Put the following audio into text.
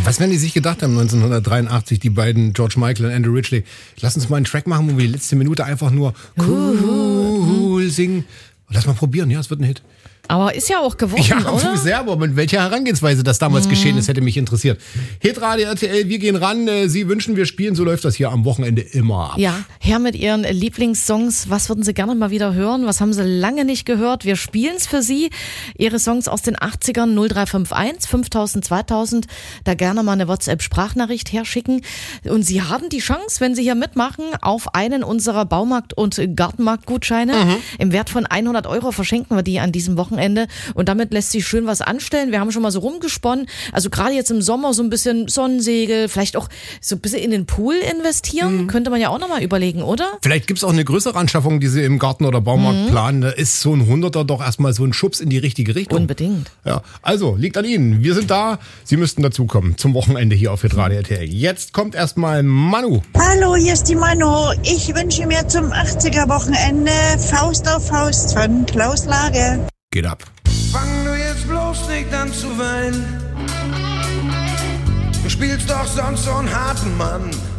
Was werden die sich gedacht haben 1983, die beiden George Michael und Andrew Ridgeley? Lass uns mal einen Track machen, wo wir die letzte Minute einfach nur cool singen. Lass mal probieren, ja, es wird ein Hit. Aber ist ja auch geworden, ja, oder? Sehr, aber mit welcher Herangehensweise das damals geschehen ist, hätte mich interessiert. Hitradio RTL, wir gehen ran. Sie wünschen, wir spielen. So läuft das hier am Wochenende immer ab. Ja, her mit Ihren Lieblingssongs. Was würden Sie gerne mal wieder hören? Was haben Sie lange nicht gehört? Wir spielen es für Sie. Ihre Songs aus den 80ern 0351 5000 2000. Da gerne mal eine WhatsApp-Sprachnachricht herschicken. Und Sie haben die Chance, wenn Sie hier mitmachen, auf einen unserer Baumarkt- und Gartenmarktgutscheine. Im Wert von 100 € verschenken wir die an diesem Wochenende. Und damit lässt sich schön was anstellen. Wir haben schon mal so rumgesponnen. Also gerade jetzt im Sommer so ein bisschen Sonnensegel, vielleicht auch so ein bisschen in den Pool investieren. Könnte man ja auch nochmal überlegen, oder? Vielleicht gibt es auch eine größere Anschaffung, die Sie im Garten oder Baumarkt planen. Da ist so ein 100er doch erstmal so ein Schubs in die richtige Richtung. Unbedingt. Ja, also liegt an Ihnen. Wir sind da. Sie müssten dazukommen zum Wochenende hier auf Hitradio RTL. Jetzt kommt erstmal Manu. Hallo, hier ist die Manu. Ich wünsche mir zum 80er-Wochenende Faust auf Faust von Klaus Lage. Geht ab. Fang du jetzt bloß nicht an zu weinen. Du spielst doch sonst so einen harten Mann.